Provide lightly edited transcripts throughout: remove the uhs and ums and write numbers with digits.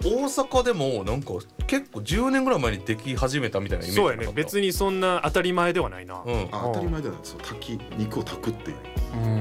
大阪でもなんか結構10年ぐらい前にでき始めたみたいなイメージ。 そうやね、別にそんな当たり前ではないな。 当たり前ではない。そう肉を炊くっていう。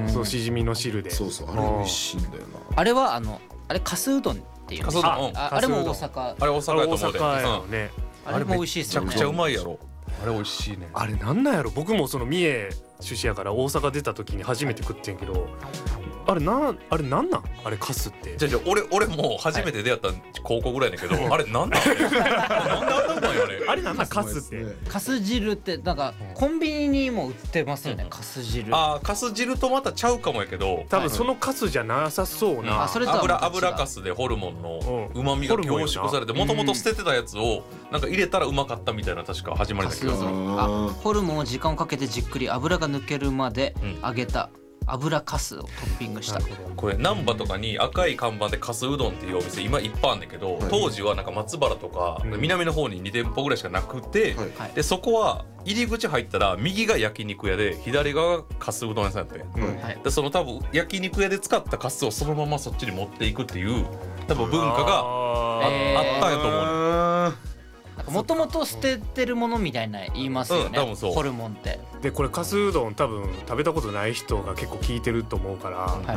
そうしじみの汁で。 そうそう、あれ美味しいんだよな。 あれはあれかすうどんっていう。あれも大阪。 あれ大阪やと思うで。 大阪やよね。 あれも美味しいですよね。 めちゃくちゃうまいやろ。あれ美味しいね。 あれなんなんやろ。僕もその三重出身やから大阪出た時に初めて食ってんけど、あれなんあれカスって。 じゃ俺も初めて出会った高校ぐらいだけど、あれなんなんなんであんなうまいよね。 あれなんカスって。 カス汁ってなんかコンビニにも売ってますよね、カス汁。 カス汁とまたちゃうかもやけど、 多分そのカスじゃなさそうな。 それとは油かすでホルモンの旨味が凝縮されて、もともと捨ててたやつをなんか入れたらうまかったみたいな、確か始まりだけど、 ホルモンを時間をかけてじっくり油が抜けるまで揚げた油かすをトッピングした。 これ難波とかに赤い看板でかすうどんっていうお店今いっぱいあるんだけど、当時はなんか松原とか南の方に2店舗ぐらいしかなくて、でそこは入り口入ったら右が焼肉屋で左側がかすうどん屋さんやって、でその多分焼肉屋で使ったかすをそのままそっちに持っていくっていう多分文化があったんやと思う。 もともと捨ててるものみたいな言いますよね、ホルモンって。 でこれかすうどん多分食べたことない人が結構聞いてると思うから、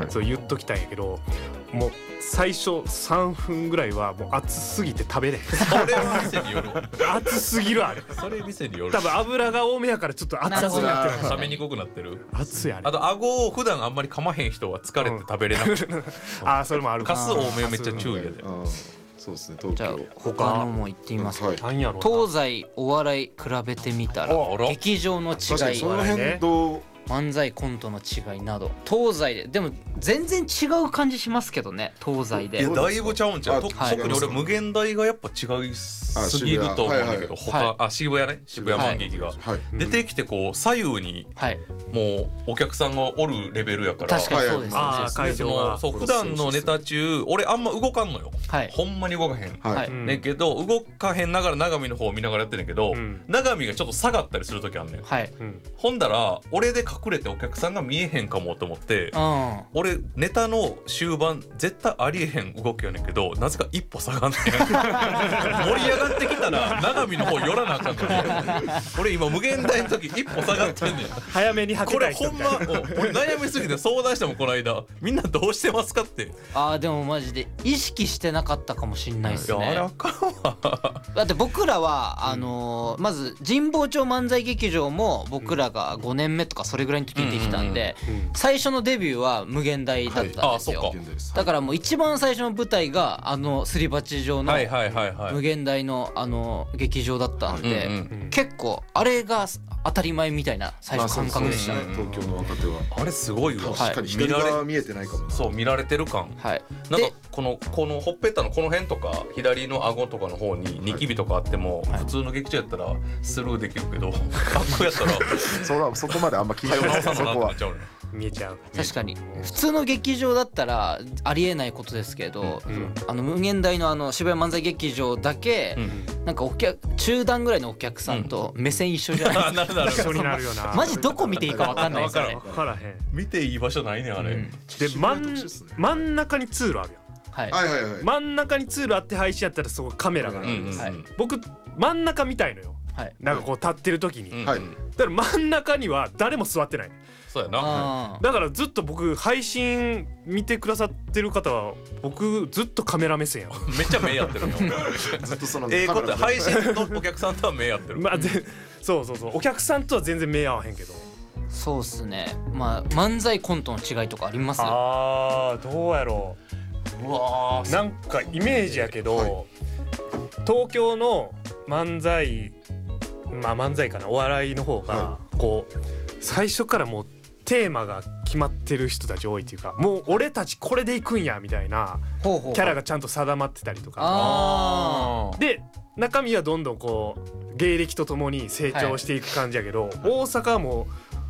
そう言っときたいんやけど、もう最初3分ぐらいはもう熱すぎて食べれへん。 それは店による。 熱すぎるあれ。 それ店による。 多分油が多めやからちょっと熱くなってる。 冷めにくくなってる。 熱いあれ。 あと顎を普段あんまり噛まへん人は疲れて食べれなくて、 それもある。 かす多めはめっちゃ注意やで。 そうですね、東京。 じゃあ他のも言ってみますか。 何やろ。 東西お笑い比べてみたら劇場の違い、 その辺と漫才コントの違いなど、東西でも全然違う感じしますけどね、東西で。 いやだいぶちゃうんちゃう。特に俺無限大がやっぱ違いすぎると思うんだけど、渋谷ね、渋谷満劇が出てきてこう左右にもうお客さんがおるレベルやから。 確かにそうですね。 会場がそう普段のネタ中俺あんま動かんのよ。ほんまに動かへんねんけど、動かへんながら永見の方を見ながらやってんねんけど、永見がちょっと下がったりする時あんねん。ほんだら俺で隠れてお客さんが見えへんかもと思って、俺ネタの終盤絶対ありえへん動きやねんけど、なぜか一歩下がんねん。盛り上がってきたら永見の方寄らなあかんから俺今無限大の時一歩下がってんねん。 早めに吐きたい人みたいな。 これほんま俺悩みすぎて相談したもんこの間。みんなどうしてますかって。 でもマジで意識してなかったかもしんないですね。 いやあれあかんわ。 だって僕らはまず神保町漫才劇場も僕らが5年目とかそれぐらいの時にできたんで、最初のデビューは無限大だったんですよ。だからもう一番最初の舞台がすり鉢状の無限大の劇場だったんで、結構あれが当たり前みたいな最初感覚でした。 東京の若手はあれすごいわ。 確かに左側見えてないかも。 そう見られてる感。なんかこのほっぺたのこの辺とか左の顎とかの方にニキビとかあっても普通の劇場やったらスルーできるけど、学校やったらそこまであんま聞いてない。そこは見えちゃう。 確かに普通の劇場だったらありえないことですけど、無限大の渋谷漫才劇場だけなんか中段ぐらいのお客さんと目線一緒じゃないですか。 一緒になるよな。 マジどこ見ていいか分かんないですよね。 分からへん。 見ていい場所ないねあれ。 で真ん中に通路あるやん。真ん中に通路あって配信やったらそこカメラがあるんです。僕真ん中みたいのよ。なんかこう立ってる時に。だから真ん中には誰も座ってない。 そうやな。 だからずっと僕配信見てくださってる方は僕ずっとカメラ目線や。 めっちゃ目やってるよ。 ずっとそのこと配信とお客さんとは目やってる。 そうお客さんとは全然目合わへんけど。 そうっすね。漫才コントの違いとかあります？ どうやろう。なんかイメージやけど、東京の漫才かな、お笑いの方がこう最初からもうテーマが決まってる人たち多いっていうか、もう俺たちこれでいくんやみたいなキャラがちゃんと定まってたりとかで、中身はどんどんこう芸歴とともに成長していく感じやけど、大阪はもう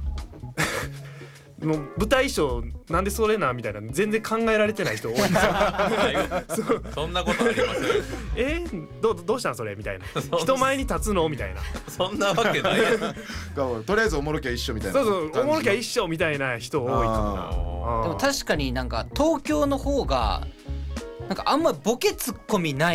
もう舞台衣装なんでそれなみたいな全然考えられてない人多いんですよ。 そんなことありません。 どうしたんそれみたいな。人前に立つのみたいな。 そんなわけないやん。 とりあえずおもろきゃ一緒みたいな。 そうおもろきゃ一緒みたいな人多いかもな。 でも確かになんか東京の方がなんかあんまボケツッコミない